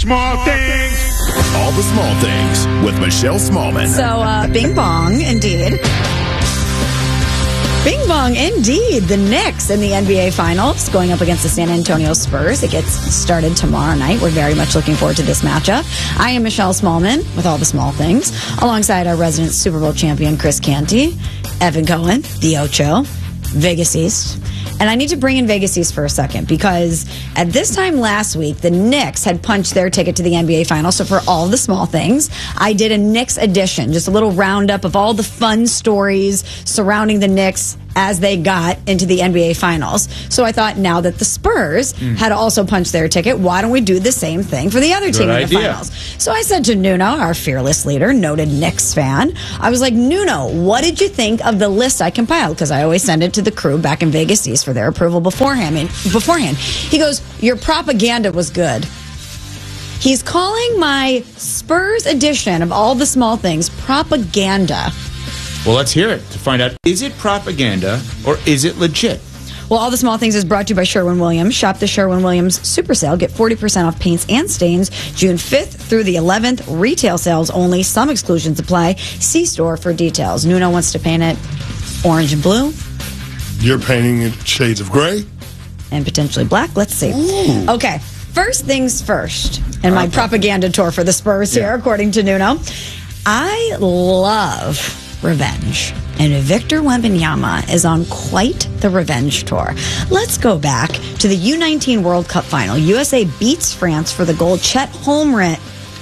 small things. All the small things with Michelle Smallman. So, bing bong, indeed. Bing bong, indeed. The Knicks in the NBA Finals going up against the San Antonio Spurs. It gets started tomorrow night. We're very much looking forward to this matchup. I am Michelle Smallman with all the small things, alongside our resident Super Bowl champion, Chris Canty, Evan Cohen, the Ocho, Vegas East. And I need to bring in Vegas East for a second because at this time last week, the Knicks had punched their ticket to the NBA Finals. So for all the small things, I did a Knicks edition, just a little roundup of all the fun stories surrounding the Knicks as they got into the NBA Finals. So I thought now that the Spurs had also punched their ticket, why don't we do the same thing for the other team in the Finals? So I said to Nuno, our fearless leader, noted Knicks fan, I was like, Nuno, what did you think of the list I compiled? Because I always send it to the crew back in Vegas East for their approval beforehand. He goes, your propaganda was good. He's calling my Spurs edition of all the small things propaganda. Well, let's hear it to find out, is it propaganda or is it legit? Well, All the Small Things is brought to you by Sherwin-Williams. Shop the Sherwin-Williams Super Sale. Get 40% off paints and stains June 5th through the 11th. Retail sales only. Some exclusions apply. See store for details. Nuno wants to paint it orange and blue. You're painting it shades of gray. And potentially black. Let's see. Ooh. Okay. First things first. And my propaganda tour for the Spurs here, according to Nuno. I love revenge. And Victor Wembanyama is on quite the revenge tour. Let's go back to the U19 World Cup final. USA beats France for the gold. Chet Holmgren,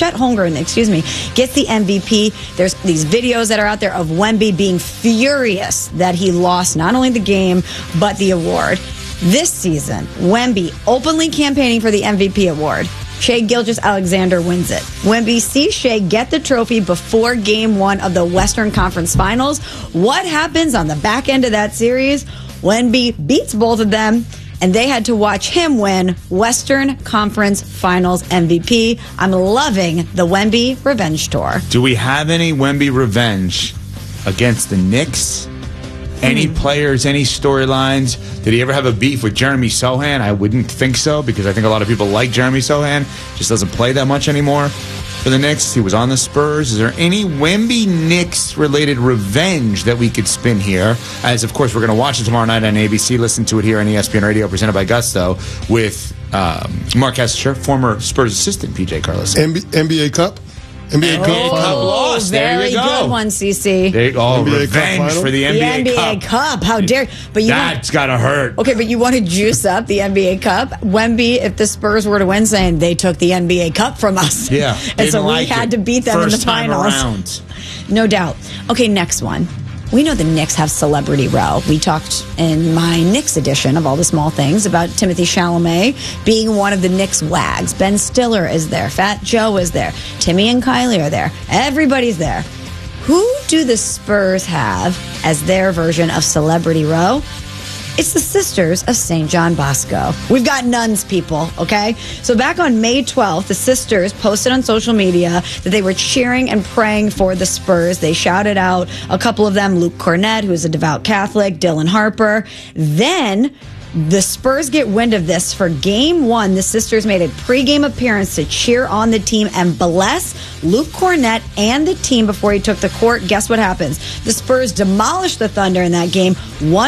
gets the MVP. There's these videos that are out there of Wemby being furious that he lost not only the game, but the award. This season, Wemby openly campaigning for the MVP award. Shai Gilgeous-Alexander wins it. Wemby sees Shai get the trophy before Game 1 of the Western Conference Finals. What happens on the back end of that series? Wemby beats both of them, and they had to watch him win Western Conference Finals MVP. I'm loving the Wemby revenge tour. Do we have any Wemby revenge against the Knicks? Any players, any storylines? Did he ever have a beef with Jeremy Sohan? I wouldn't think so, because I think a lot of people like Jeremy Sohan. Just doesn't play that much anymore for the Knicks. He was on the Spurs. Is there any Wemby Knicks-related revenge that we could spin here? As, of course, we're going to watch it tomorrow night on ABC. Listen to it here on ESPN Radio, presented by Gusto, with Mark Hesser, former Spurs assistant, PJ Carlos. NBA Cup? NBA Cup final. Lost. There Very you go. good one, CC. Revenge for the NBA Cup. How dare but you? That's got to hurt. Okay, but you want to juice up the NBA Cup? Wemby, if the Spurs were to win, saying they took the NBA Cup from us. Yeah. And so we had to beat them in the finals. Around. No doubt. Okay, next one. We know the Knicks have Celebrity Row. We talked in my Knicks edition of All the Small Things about Timothée Chalamet being one of the Knicks wags. Ben Stiller is there. Fat Joe is there. Timmy and Kylie are there. Everybody's there. Who do the Spurs have as their version of Celebrity Row? It's the Sisters of St. John Bosco. We've got nuns, people, okay? So back on May 12th, the Sisters posted on social media that they were cheering and praying for the Spurs. They shouted out a couple of them, Luke Cornett, who is a devout Catholic, Dylan Harper. Then the Spurs get wind of this. For Game 1, the Sisters made a pregame appearance to cheer on the team and bless Luke Cornett and the team before he took the court. Guess what happens? The Spurs demolished the Thunder in that game,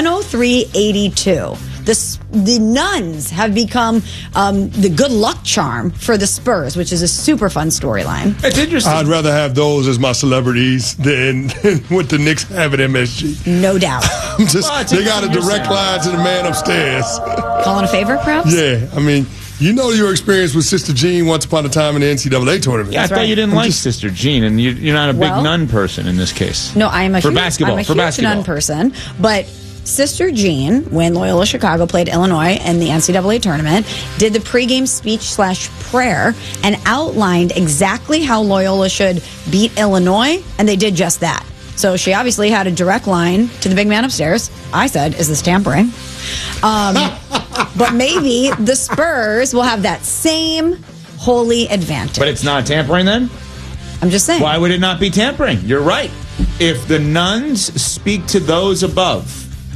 103-82. The nuns have become the good luck charm for the Spurs, which is a super fun storyline. It's interesting. I'd rather have those as my celebrities than what the Knicks have at MSG. No doubt. They got a direct line to the man upstairs. Calling a favor, perhaps? Yeah, I mean, you know your experience with Sister Jean once upon a time in the NCAA tournament. Yeah, I thought you didn't like Sister Jean, and you're not a big nun person in this case. No, I'm a for huge, basketball. I'm a for huge basketball. nun person, but Sister Jean, when Loyola Chicago played Illinois in the NCAA tournament, did the pregame speech/prayer and outlined exactly how Loyola should beat Illinois, and they did just that. So she obviously had a direct line to the big man upstairs. I said, is this tampering? But maybe the Spurs will have that same holy advantage. But it's not tampering then? I'm just saying. Why would it not be tampering? You're right. If the nuns speak to those above.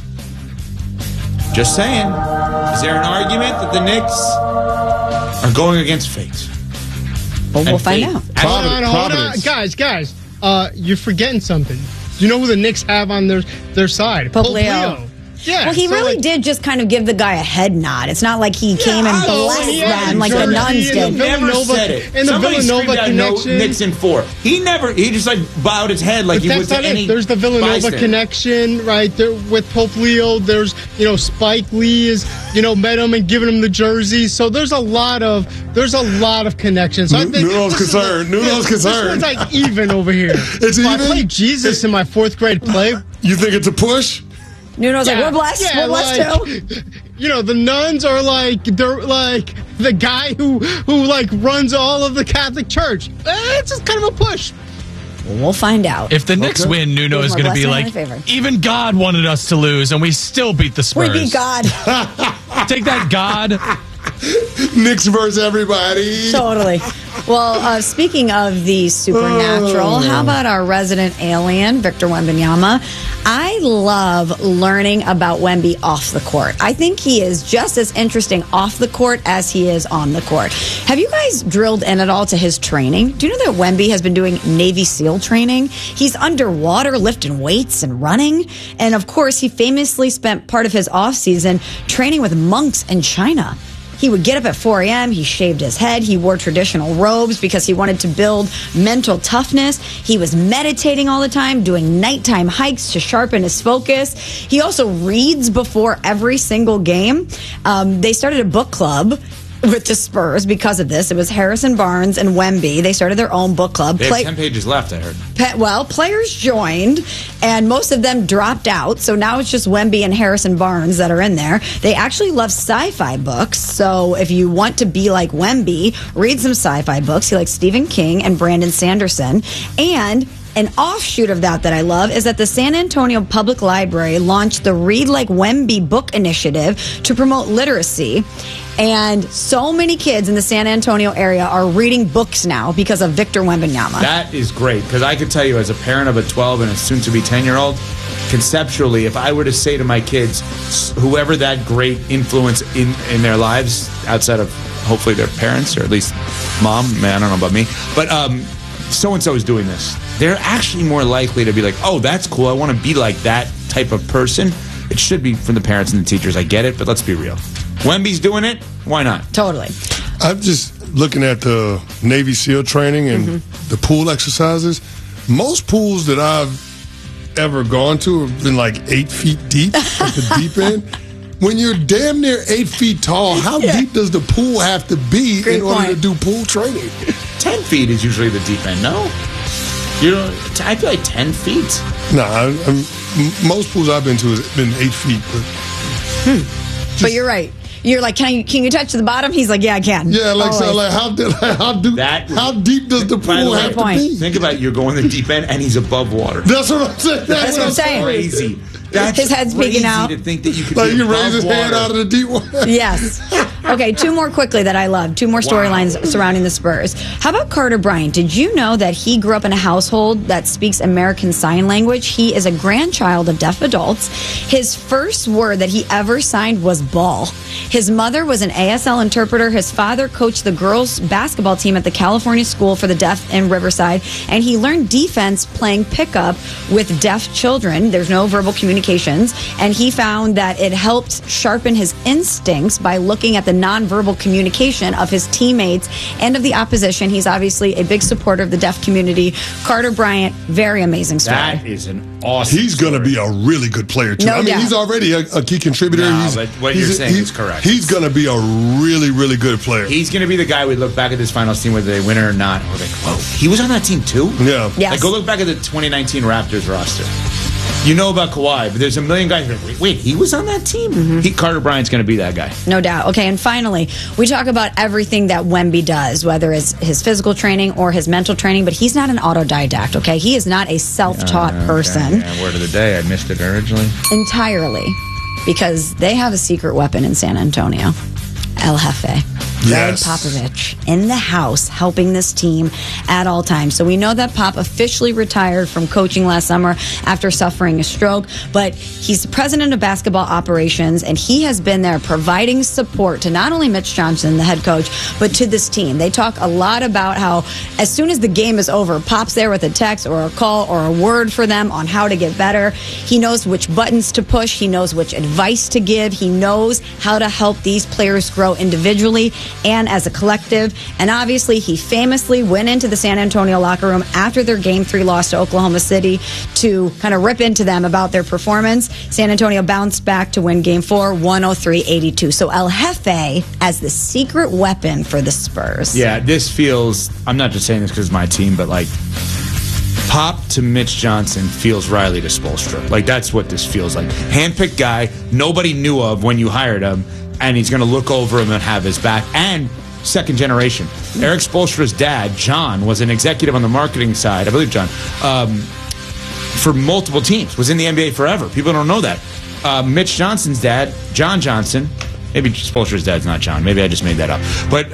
Just saying. Is there an argument that the Knicks are going against fate? Well, we'll find faith. out. Hold on, Providence. guys. You're forgetting something. Do you know who the Knicks have on their side? Pope Leo. Yeah. Well, he so, really like, did just kind of give the guy a head nod. It's not like he came and blessed yeah, them like the Jersey nuns and did. the Never Villanova- said it. and the Somebody Villanova screamed out, "No, connection." Knicks in 4. He just like bowed his head like But he would that's to not any it. There's the Villanova bystander. connection, right? There with Pope Leo. There's Spike Lee is met him and given him the jersey. So there's a lot of connections. So I think Nuno's this is concerned. Nuno's This concerned. one's like even over here. It's So I even? played Jesus in my 4th grade play. You think it's a push? Nuno's like, we're blessed. Yeah, we're blessed too. The nuns are they're like the guy who like runs all of the Catholic Church. It's just kind of a push. Well, we'll find out. If the Knicks win, Nuno Give is more going to be blessing in like, my favor. even God wanted us to lose, and we still beat the We Spurs. beat God. Take that, God. Knicks versus everybody. Totally. Well, speaking of the supernatural, how about our resident alien, Victor Wembanyama? I love learning about Wemby off the court. I think he is just as interesting off the court as he is on the court. Have you guys drilled in at all to his training? Do you know that Wemby has been doing Navy SEAL training? He's underwater lifting weights and running. And of course, he famously spent part of his offseason training with monks in China. He would get up at 4 a.m., he shaved his head, he wore traditional robes because he wanted to build mental toughness. He was meditating all the time, doing nighttime hikes to sharpen his focus. He also reads before every single game. They started a book club with the Spurs because of this. It was Harrison Barnes and Wemby. They started their own book club. They have 10 pages left, I heard. Players joined, and most of them dropped out. So now it's just Wemby and Harrison Barnes that are in there. They actually love sci-fi books. So if you want to be like Wemby, read some sci-fi books. He likes Stephen King and Brandon Sanderson. And an offshoot of that I love is that the San Antonio Public Library launched the Read Like Wemby book initiative to promote literacy. And so many kids in the San Antonio area are reading books now because of Victor Wembanyama. That is great, because I could tell you, as a parent of a 12 and a soon-to-be 10-year-old, conceptually, if I were to say to my kids, whoever that great influence in their lives, outside of hopefully their parents, or at least mom, man, I don't know about me, but so-and-so is doing this, they're actually more likely to be like, oh, that's cool, I want to be like that type of person. It should be from the parents and the teachers, I get it, but let's be real. Wemby's doing it, why not? Totally. I'm just looking at the Navy SEAL training and the pool exercises. Most pools that I've ever gone to have been like 8 feet deep at the deep end. When you're damn near 8 feet tall, how deep does the pool have to be Great in order point. to do pool training? 10 feet is usually the deep end, no? I feel like 10 feet. Nah, most pools I've been to has been 8 feet. But you're right. You're like, can you touch the bottom? He's like, yeah, I can. Yeah, Always. how deep does the By the pool way, have to point. be? think about it, you're going the deep end and he's above water. That's what I'm saying. That's what I'm saying. Crazy. That's His head's peeking crazy out. to think that you could Like be you above raise his water. hand out of the deep water. Yes. Okay, 2 more quickly that I love. 2 more storylines surrounding the Spurs. How about Carter Bryant? Did you know that he grew up in a household that speaks American Sign Language? He is a grandchild of deaf adults. His first word that he ever signed was ball. His mother was an ASL interpreter. His father coached the girls' basketball team at the California School for the Deaf in Riverside. And he learned defense playing pickup with deaf children. There's no verbal communications. And he found that it helped sharpen his instincts by looking at the nonverbal communication of his teammates and of the opposition. He's obviously a big supporter of the deaf community. Carter Bryant, very amazing story. That is an awesome He's going to story. be a really good player, too. No I mean, doubt. he's already a key contributor. No, but what you're saying is correct. He's going to be a really, really good player. He's going to be the guy we look back at this finals team, whether they win it or not. We're like, whoa, he was on that team too? Yeah. Yes. Like, go look back at the 2019 Raptors roster. You know about Kawhi, but there's a million guys who are like, wait, he was on that team? Carter Bryant's going to be that guy. No doubt. Okay, and finally, we talk about everything that Wemby does, whether it's his physical training or his mental training, but he's not an autodidact, okay? He is not a self-taught person Yeah, word of the day. I missed it originally. entirely because they have a secret weapon in San Antonio. El Jefe. Greg Popovich in the house helping this team at all times. So we know that Pop officially retired from coaching last summer after suffering a stroke, but he's the president of basketball operations, and he has been there providing support to not only Mitch Johnson, the head coach, but to this team. They talk a lot about how as soon as the game is over, Pop's there with a text or a call or a word for them on how to get better. He knows which buttons to push. He knows which advice to give. He knows how to help these players grow individually and as a collective. And obviously, he famously went into the San Antonio locker room after their Game 3 loss to Oklahoma City to kind of rip into them about their performance. San Antonio bounced back to win Game 4, 103-82. So El Jefe as the secret weapon for the Spurs. Yeah, this feels, I'm not just saying this because it's my team, but like Pop to Mitch Johnson feels Riley to Spoelstra. Like, that's what this feels like. Handpicked guy nobody knew of when you hired him, and he's going to look over him and have his back. And second generation. Eric Spoelstra's dad, John, was an executive on the marketing side, I believe John, for multiple teams, was in the NBA forever. People don't know that. Mitch Johnson's dad, John Johnson, maybe Spoelstra's dad's not John, maybe I just made that up. But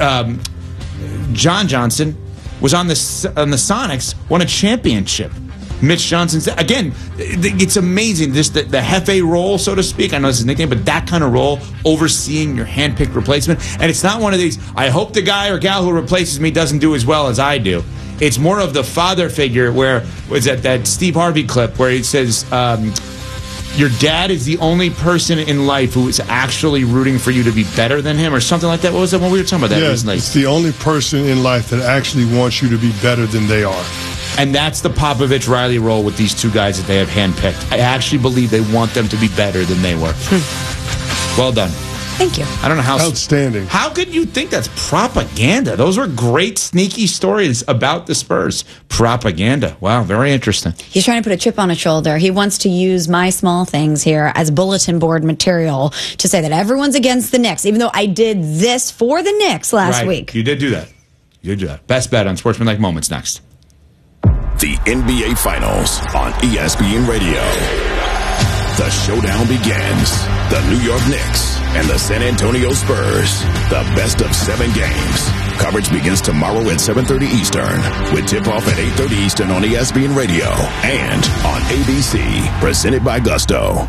John Johnson was on the Sonics, won a championship. Mitch Johnson's, again, it's amazing. Just the Jefe role, so to speak. I know it's his nickname, but that kind of role, overseeing your handpicked replacement. And it's not one of these, I hope the guy or gal who replaces me doesn't do as well as I do. It's more of the father figure where, was that Steve Harvey clip where he says, your dad is the only person in life who is actually rooting for you to be better than him, or something like that. What was that when we were talking about that? Yes, it's the only person in life that actually wants you to be better than they are. And that's the Popovich-Riley role with these two guys that they have handpicked. I actually believe they want them to be better than they were. Well done. Thank you. I don't know how... Outstanding. How could you think that's propaganda? Those were great, sneaky stories about the Spurs. Propaganda. Wow, very interesting. He's trying to put a chip on his shoulder. He wants to use my small things here as bulletin board material to say that everyone's against the Knicks, even though I did this for the Knicks last week. You did do that. You did do that. Best bet on Sportsmanlike Moments next. The NBA Finals on ESPN Radio. The showdown begins. The New York Knicks and the San Antonio Spurs. The best of 7 games. Coverage begins tomorrow at 7:30 Eastern with tip-off at 8:30 Eastern on ESPN Radio and on ABC. Presented by Gusto.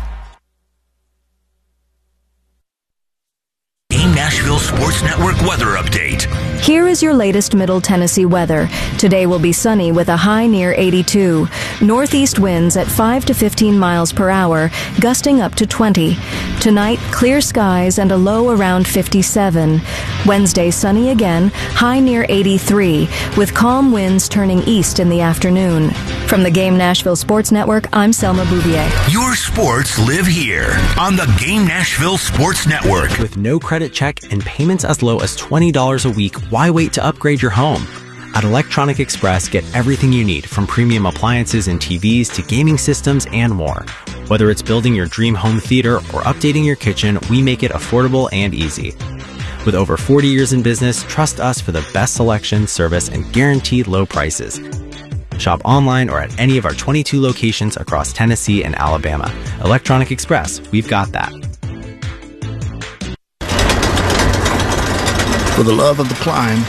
Nashville Sports Network weather update. Here is your latest Middle Tennessee weather. Today will be sunny with a high near 82. Northeast winds at 5 to 15 miles per hour, gusting up to 20. Tonight, clear skies and a low around 57. Wednesday, sunny again, high near 83, with calm winds turning east in the afternoon. From the Game Nashville Sports Network, I'm Selma Bouvier. Your sports live here on the Game Nashville Sports Network. With no credit check and payments as low as $20 a week, why wait to upgrade your home? At Electronic Express, get everything you need, from premium appliances and TVs to gaming systems and more. Whether it's building your dream home theater or updating your kitchen, we make it affordable and easy. With over 40 years in business, trust us for the best selection, service, and guaranteed low prices. Shop online or at any of our 22 locations across Tennessee and Alabama. Electronic Express, we've got that. For the love of the climb,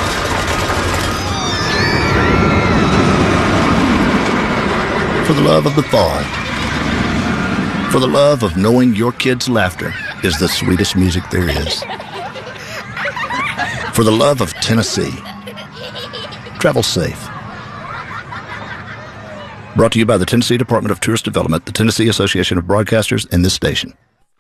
for the love of the fall, for the love of knowing your kids' laughter is the sweetest music there is, for the love of Tennessee. Travel safe. Brought to you by the Tennessee Department of Tourist Development, the Tennessee Association of Broadcasters, and this station.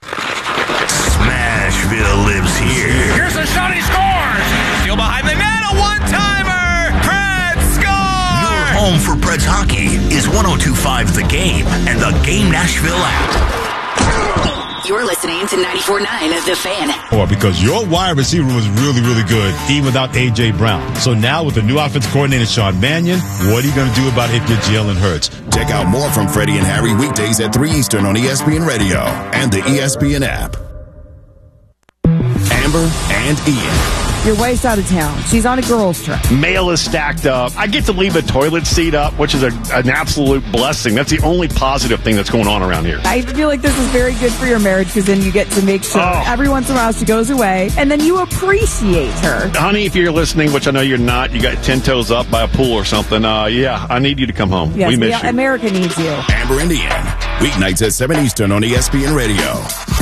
Smashville lives here. Here's a shot, he scores! Still behind the net, a one-timer! Preds scores! Your home for Preds hockey is 102.5 The Game and the Game Nashville app. You're listening to 94.9 The Fan. Or because your wide receiver was really, really good, even without A.J. Brown. So now with the new offense coordinator, Sean Mannion, what are you going to do about it if you're Jalen Hurts? Check out more from Freddie and Harry weekdays at 3 Eastern on ESPN Radio and the ESPN app. Amber and Ian. Your wife's out of town. She's on a girls' trip. Mail is stacked up. I get to leave the toilet seat up, which is an absolute blessing. That's the only positive thing that's going on around here. I feel like this is very good for your marriage because then you get to make sure every once in a while she goes away, and then you appreciate her. Honey, if you're listening, which I know you're not, you got 10 toes up by a pool or something, yeah, I need you to come home. Yes, we miss you. America needs you. Amber and Ian, weeknights at 7 Eastern on ESPN Radio.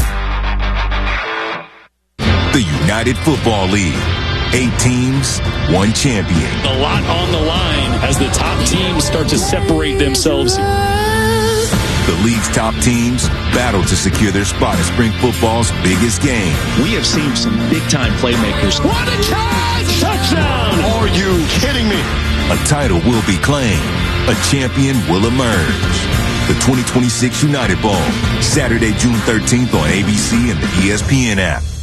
The United Football League. 8 teams, 1 champion. A lot on the line as the top teams start to separate themselves. The league's top teams battle to secure their spot at spring football's biggest game. We have seen some big-time playmakers. What a catch! Touchdown! Are you kidding me? A title will be claimed. A champion will emerge. The 2026 United Bowl, Saturday, June 13th on ABC and the ESPN app.